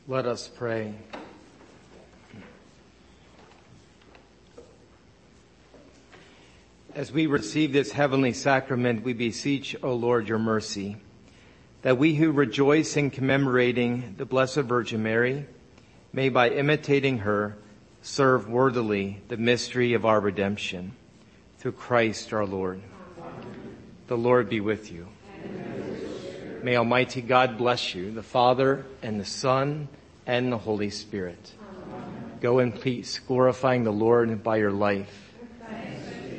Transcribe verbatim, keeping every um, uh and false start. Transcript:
Let us pray. As we receive this heavenly sacrament, we beseech, O Lord, your mercy, that we who rejoice in commemorating the Blessed Virgin Mary may, by imitating her, serve worthily the mystery of our redemption. Through Christ our Lord. Amen. The Lord be with you. Amen. May Almighty God bless you, the Father and the Son and the Holy Spirit. Amen. Go in peace, glorifying the Lord by your life.